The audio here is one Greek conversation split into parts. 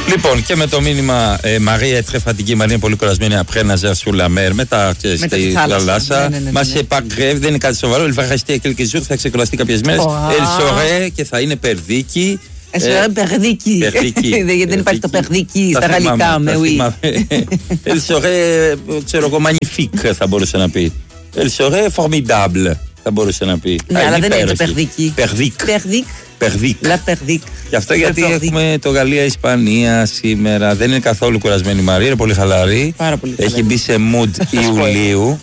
Λοιπόν, και με το μήνυμα Μαρία Ετρεφαντική, Μαρία είναι πολύ κουρασμένη après nager sur la mer, μετά στη θάλασσα. Μα c'est pas grave, δεν είναι κάτι σοβαρό. Elle va rester quelques jours, θα ξεκουραστεί κάποιες μέρες. Elle saurait και θα είναι περδίκη. Περδίκη. Γιατί δεν υπάρχει το περδίκη στα γαλλικά. Elle saurait, ξέρω εγώ, magnifique θα μπορούσε να πει. Elle saurait formidable θα μπορούσε να πει. Ναι, αλλά δεν είναι το περδίκη. Περδίκ. La Περδίκ. Και αυτό γιατί έχουμε το Γαλλία-Ισπανία σήμερα. Δεν είναι καθόλου κουρασμένη η Μαρία, είναι πολύ χαλαρή. Πάρα πολύ χαλαρή. Έχει μπει σε mood Ιουλίου.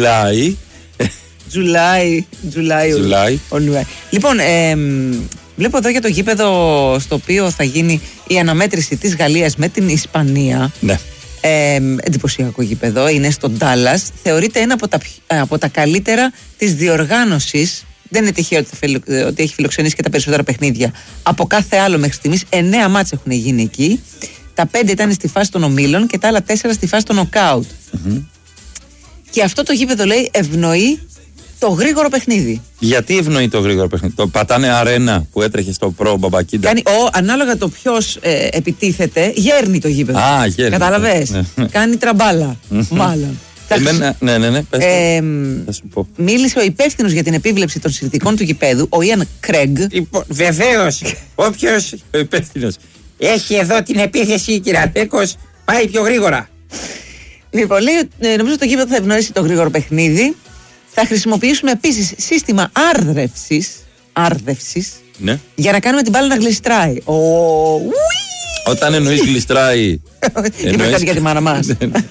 Τζουλάι. Λοιπόν, βλέπω εδώ για το γήπεδο στο οποίο θα γίνει η αναμέτρηση της Γαλλίας με την Ισπανία. Ναι. Εντυπωσιακό γήπεδο, είναι στο Ντάλλας. Θεωρείται ένα από τα καλύτερα της διοργάνωσης. Δεν είναι τυχαίο ότι έχει φιλοξενήσει και τα περισσότερα παιχνίδια από κάθε άλλο μέχρι στιγμής. 9 μάτς έχουν γίνει εκεί. Τα 5 ήταν στη φάση των ομίλων και τα άλλα 4 στη φάση των νοκάουτ. Και αυτό το γήπεδο, λέει, ευνοεί το γρήγορο παιχνίδι. Γιατί ευνοεί το γρήγορο παιχνίδι? Το πατάνε αρένα που έτρεχε στο προ Μπαμπακίντα. Ανάλογα το ποιος επιτίθεται, γέρνει το γήπεδο. Γέρνει. Κατάλαβες. Κάνει τραμπάλα, μάλλον. Ναι, πες θα σου πω. Μίλησε ο υπεύθυνος για την επίβλεψη των συνθηκών του γηπέδου, ο Ιαν Κρέγκ. Βεβαίως, όποιος ο υπεύθυνος έχει εδώ την επίθεση, κυρατέκος, πάει πιο γρήγορα. Λοιπόν, λέει, νομίζω το γήπεδο θα ευνοήσει το γρήγορο παιχνίδι. Θα χρησιμοποιήσουμε επίσης σύστημα άρδευσης, ναι, για να κάνουμε την μπάλα να γλιστράει. Όταν εννοείς γλιστράει, είπε κάτι για τη μάνα μας.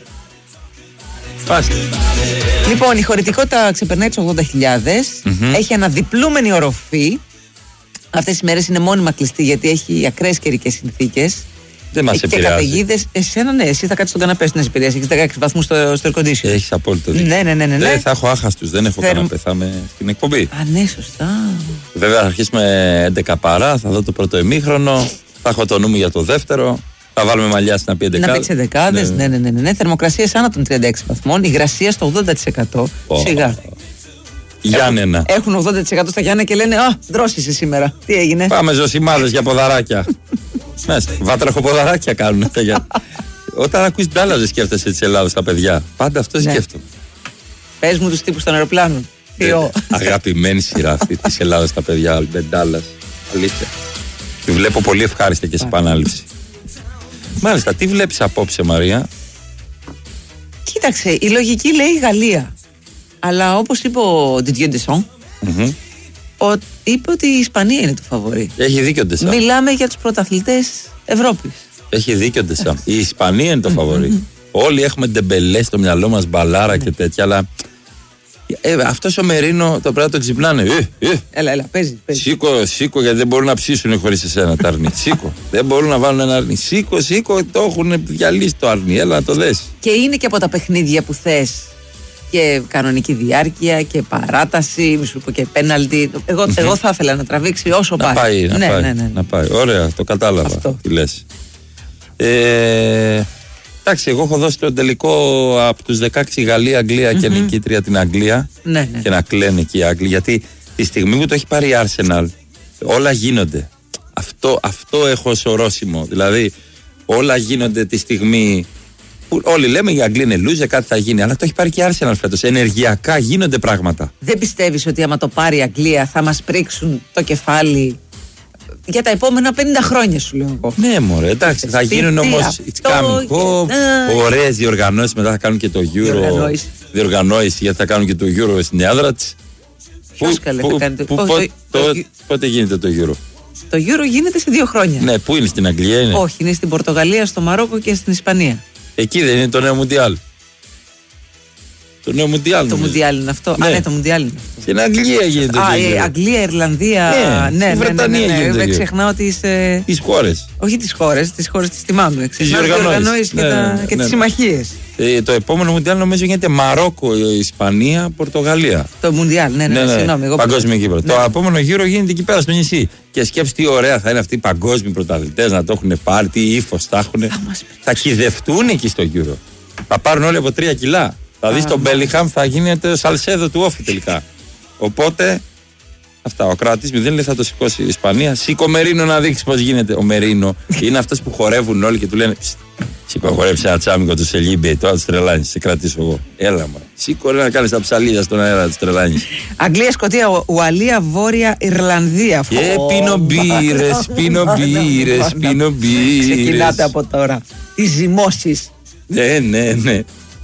Λοιπόν, η χωρητικότητα ξεπερνάει τους 80.000. Έχει αναδιπλούμενη οροφή. Αυτές οι μέρες είναι μόνιμα κλειστή γιατί έχει ακραίες καιρικές συνθήκες. Δεν μας επηρεάζει. Και καταιγίδες. Εσένα, ναι, εσύ θα κάτσεις στον καναπέ στην επηρεάση. Έχεις 16 βαθμούς στο air condition. Έχεις απόλυτο δίκιο. Ναι. Θα έχω άχαστους, δεν έχω καναπέ. Θα είμαι στην εκπομπή. Ναι, σωστά. Βέβαια, θα αρχίσουμε 11 παρά, θα δω το πρώτο ημίχρονο. Θα έχω το νου μου για το δεύτερο. Θα βάλουμε μαλλιά να πει 11. Να παίξει 11. Ναι. Θερμοκρασίες άνω των 36 βαθμών. Υγρασία στο 80%. Σιγά. Γιάννενα. Έχουν 80% στα Γιάννενα και λένε δρόσησε σήμερα. Τι έγινε? Πάμε ζωσιμάδες για ποδαράκια. Βάτραχοποδαράκια κάνουν. Όταν ακούεις Ντάλλας, δεν σκέφτεσαι της Ελλάδας τα παιδιά. Πάντα αυτό σκέφτομαι. Πες μου τους τύπους των αεροπλάνων. Αγαπημένη σειρά αυτή της Ελλάδας τα παιδιά. Ντάλλας. Αλήθεια. Τη βλέπω πολύ ευχάριστα και σε επανάληψη. Μάλιστα, τι βλέπεις απόψε, Μαρία? Κοίταξε, η λογική λέει Γαλλία. Αλλά όπως είπε ο Didier Deschamps, είπε ότι η Ισπανία είναι το φαβορί. Έχει δίκιο ο Deschamps. Μιλάμε για τους πρωταθλητές Ευρώπης. Έχει δίκιο ο Deschamps. Η Ισπανία είναι το φαβορί. Όλοι έχουμε ντεμπελέ στο μυαλό μας, μπαλάρα και τέτοια, αλλά αυτός ο Μερίνο το πρέπει να το ξυπνάνε. Έλα, παίζει. Σήκω, γιατί δεν μπορούν να ψήσουν χωρίς εσένα τα αρνί. Σήκω. Δεν μπορούν να βάλουν ένα αρνί. Σήκω, το έχουν διαλύσει το αρνί. Έλα να το δες. Και είναι και από τα παιχνίδια που θες και κανονική διάρκεια και παράταση, μη σου πω και πέναλτι. Εγώ θα ήθελα να τραβήξει όσο πάει. Να πάει. Ωραία, το κατάλαβα. Αυτό. Τι λες. Εντάξει, εγώ έχω δώσει το τελικό από τους 16 Γαλλία, Αγγλία και νικήτρια την Αγγλία. Ναι. Και να κλαίνε και οι Άγγλοι. Γιατί τη στιγμή που το έχει πάρει η Arsenal, όλα γίνονται. Αυτό έχω ως ορόσημο. Δηλαδή, όλα γίνονται τη στιγμή που όλοι λέμε η Αγγλία είναι loser, κάτι θα γίνει. Αλλά το έχει πάρει και η Arsenal φέτος. Ενεργειακά γίνονται πράγματα. Δεν πιστεύεις ότι άμα το πάρει η Αγγλία θα μας πρίξουν το κεφάλι για τα επόμενα 50 χρόνια, σου λέω εγώ? Ναι, μωρέ, εντάξει, θα γίνουν όμως it's coming home, ωραίες διοργανώσεις, μετά θα κάνουν και το Euro. Διοργανώσεις, γιατί θα κάνουν και το Euro στην έδρα της. Ποιος καλέ θα κάνει πότε γίνεται το Euro? Το Euro γίνεται σε 2 χρόνια. Ναι, πού είναι, στην Αγγλία είναι? Όχι, είναι στην Πορτογαλία, στο Μαρόκο και στην Ισπανία. Εκεί δεν είναι το νέο Μουντιάλ? Το νέο Μουντιάλ. Το Μουντιάλ είναι αυτό. Ναι, το Μουντιάλ είναι αυτό. Στην Αγγλία γίνεται το Euro. Αγγλία, Ιρλανδία. Ναι, Βρετανία γίνεται. Δεν ξεχνάω τις χώρες. Όχι τις χώρες τις θυμάμαι. Τις διοργανώσεις και τις συμμαχίες. Το επόμενο Μουντιάλ νομίζω γίνεται Μαρόκο, Ισπανία, Πορτογαλία. Το Μουντιάλ, συγγνώμη. Παγκόσμιο γήπεδο. Το επόμενο γύρο γίνεται εκεί πέρα στο νησί. Και σκέψτε τι ωραία θα είναι αυτοί οι παγκόσμιοι πρωταθλητές να το έχουν πάρει, τι ύφος θα έχουν. Θα κυδευτούν εκεί στο γύρο. Θα πάρουν όλοι από 3 κιλά. Θα δεις τον Μπέλιγχαμ, θα γίνεται Σαλσέδο του Όφη τελικά. Οπότε Αυτά. Ο Κροατής 0 λέει θα το σηκώσει η Ισπανία. Σήκω Μερίνο να δείξει πώς γίνεται. Ο Μερίνο είναι αυτός που χορεύουν όλοι και του λένε σήκω, χορέψει ένα τσάμικο του Σελίμπε. Τώρα του τρελάνει. Σε κρατήσω εγώ. Έλα μα. Σήκω να κάνει τα ψαλίδια στον αέρα του τρελάνει. Αγγλία, Σκωτία, Ουαλία, Βόρεια Ιρλανδία. Πίνω μπύρες, πίνω μπύρες, πίνω μπύρες. Ξεκινάτε από τώρα. Τις ζυμώσεις. Ναι.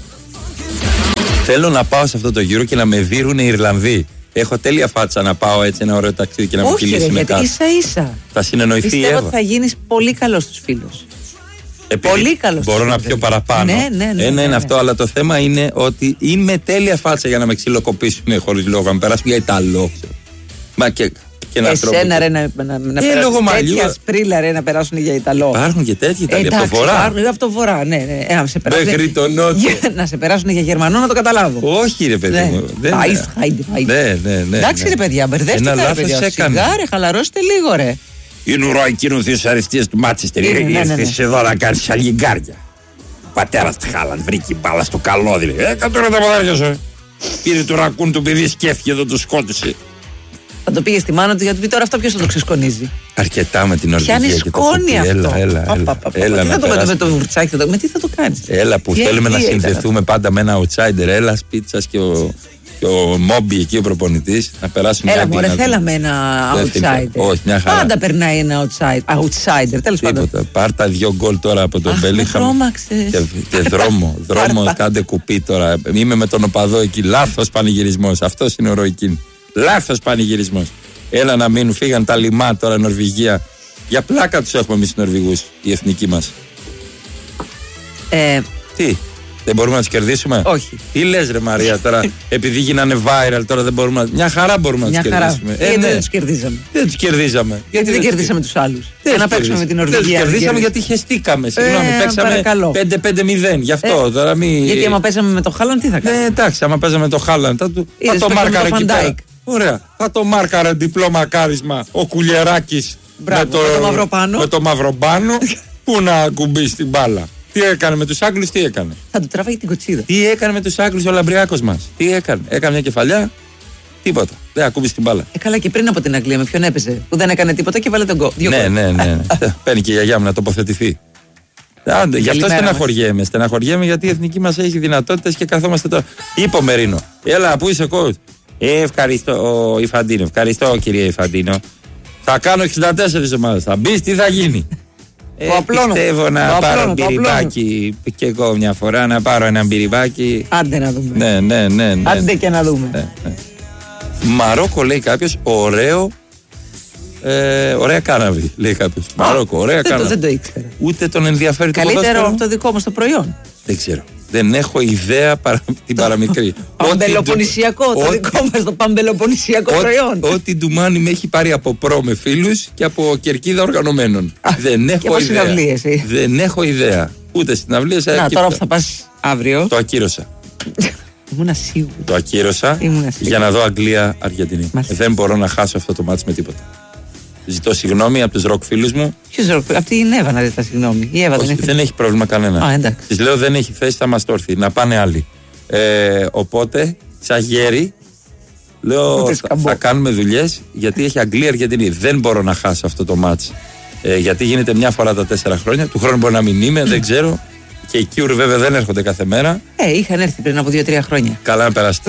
Θέλω να πάω σε αυτό το γύρο και να με δείρουν οι Ιρλανδοί. Έχω τέλεια φάτσα να πάω έτσι ένα ωραίο ταξίδι και να μου κυλήσει μετά. Όχι, γιατί ίσα-ίσα. Θα συνεννοηθεί η Εύα. Πιστεύω ότι θα γίνεις πολύ καλός στους φίλους. Πολύ καλός. Μπορώ να πιω παραπάνω. Ναι. Είναι αυτό, αλλά το θέμα είναι ότι είμαι τέλεια φάτσα για να με ξυλοκοπήσουν χωρίς λόγο. Να περάσουν για Ιταλό. Μα και να εσένα ρε να περάσουν τέτοια σπρίλα ρε να περάσουν για Ιταλό. Υπάρχουν και τέτοιοι Ιταλοί από το βορρά. Από το βορρά, ναι. Μέχρι τον νότο. Να σε περάσουν για Γερμανό να το καταλάβω. Όχι ρε παιδί μου. Ναι. Εντάξει ρε παιδιά, μπερδεύτηκα ρε παιδιά. Σιγάρε, χαλαρώστε λίγο ρε. Είναι ουρό εκείνο τις αριστείες του Μάτσεστερ. Ήρθες εδώ να κάνεις αλληγάρια. Ο πατέρας του Χάλαντ βρήκε μπάλα στο καλώδι. Κατούρα τα ποδάρια σου. Πήρε το ρακούν του παιδί, σκέφτηκε εδώ, το σκότωσε. Θα το πήγε στη μάνα του γιατί τώρα αυτό ποιος θα το ξεσκονίζει. Αρκετά με την Νορβηγία. Πιάνει σκόνη αυτό. Έλα. Τι θα το κάνεις με το βουρτσάκι, με τι θα το κάνεις. Έλα που θέλουμε να συνδεθούμε πάντα με ένα outsider. Έλα Σπίτσας και ο Μόμπι εκεί ο προπονητής να περάσουν. Έλα μωρέ, θέλαμε ένα outsider. Όχι, μια χαρά. Πάντα περνάει ένα outsider, τέλος πάντων. Πάρτα 2 γκολ τώρα από τον Μπέλιγχαμ. Και δρόμο, κάντε κουπί τώρα. Είμαι με τον οπαδό εκεί. Λάθος πανηγυρισμός. Αυτός είναι ο Ροϊκίν. Λάθος πανηγυρισμός. Έλα να μείνουν, φύγαν τα λιμά τώρα Νορβηγία. Για πλάκα τους έχουμε εμείς τους Νορβηγούς, η εθνική μας. Τι, δεν μπορούμε να τους κερδίσουμε? Όχι. Τι λες ρε Μαρία τώρα, επειδή γίνανε viral τώρα δεν μπορούμε να... Μια χαρά μπορούμε να τους κερδίσουμε. Γιατί δεν τους κερδίζαμε. Δεν τους κερδίζαμε. Γιατί δεν κερδίσαμε τους άλλους. Για να παίξουμε με την Νορβηγία. Δεν τους κερδίσαμε γιατί χεστήκαμε. Συγγνώμη, παίξαμε 5-5-0. Γι' αυτό τώρα μην... Γιατί άμα παίζαμε με το Χάλαντ τι θα κάνουμε. Εντάξει, άμα παίζαμε με το Χάλαντ θα το μάρκαρε εκεί πέρα. Ωραία. Θα το μάρκαρε διπλό μακάρισμα ο Κουλιεράκης με το μαυροπάνω που να κουμπίσει την μπάλα. Τι έκανε με τους Άγγλους, τι έκανε. Θα του τραβάει την κοτσίδα. Τι έκανε με τους Άγγλους ο Λαμπριάκος μας. Τι έκανε. Έκανε μια κεφαλιά. Τίποτα. Δεν ακούμπησε την μπάλα. Καλά και πριν από την Αγγλία με ποιον έπαιζε. Που δεν έκανε τίποτα και βάλε τον γκολ. Ναι. Παίρνει και η γιαγιά μου να τοποθετηθεί. Γι' αυτό στεναχωριέμαι. Στεναχωριέμαι γιατί η εθνική μας έχει δυνατότητες και καθόμαστε τώρα. Είπε ο Μερίνο. Έλα, πού είσαι coach. Ευχαριστώ, Ιφαντίνο. Ευχαριστώ, κύριε Ιφαντίνο. Θα κάνω 64 ομάδες. Θα μπεις, τι θα γίνει. Πιστεύω να πάρω μπυριμπάκι. Και εγώ μια φορά να πάρω ένα μπυριμπάκι. Άντε να δούμε. Ναι. Άντε και να δούμε. Μαρόκο λέει κάποιος, ωραία κάναβη, λέει κάποιος. Μαρόκο, ωραία κάναβη. Δεν το ήξερα. Ούτε τον ενδιαφέρει το ποδόσφαιρο. Καλύτερο από το δικό μας το προϊόν. Δεν ξέρω. Δεν έχω ιδέα την παραμικρή. Παμπελοποννησιακό, το δικό μας το παμπελοποννησιακό προϊόν. Ό,τι ντουμάνι με έχει πάρει από προ με φίλους και από κερκίδα οργανωμένων. Δεν έχω ιδέα. Δεν έχω ιδέα. Ούτε συναυλίες. Να, τώρα που θα πας αύριο. Το ακύρωσα. Ήμουνα σίγουρη. Το ακύρωσα για να δω Αγγλία-Αργεντινή. Δεν μπορώ να χάσω αυτό το μάτς με τίποτα. Ζητώ συγγνώμη από τους ροκ φίλους μου. Ποιος ροκ, από την Εύα να ζητά συγγνώμη. Η Εύα δεν έχει πρόβλημα κανένα. Της λέω δεν έχει θέση, θα μας το έρθει. Να πάνε άλλοι. Οπότε, σαν γέρι, λέω θα κάνουμε δουλειές γιατί έχει Αγγλία-Αργεντινή. Δεν μπορώ να χάσω αυτό το μάτς. Γιατί γίνεται μια φορά τα 4 χρόνια. Του χρόνου μπορεί να μην είμαι, δεν ξέρω. Και οι Κιούρ βέβαια δεν έρχονται κάθε μέρα. Είχαν έρθει πριν από 2-3 χρόνια. Καλά να περάσετε.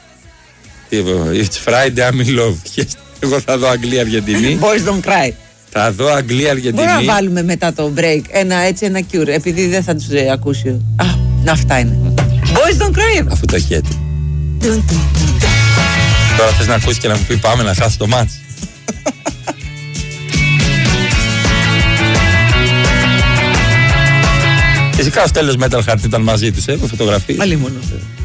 It's Friday, I'm in love. Εγώ θα δω Αγγλία-Αργεντινή. Boys don't cry. Θα δω Αγγλία-Αργεντινή. Μπορούμε να βάλουμε μετά το break ένα cure, επειδή δεν θα τους ακούσει. Αυτά είναι. Boys don't cry. Αφού το έχετε. Τώρα θες να ακούσεις και να μου πει πάμε να χάσει το μάτς. Φυσικά ο Στέλιος Metal Heart ήταν μαζί τους, με φωτογραφίες. Πάλι μόνο.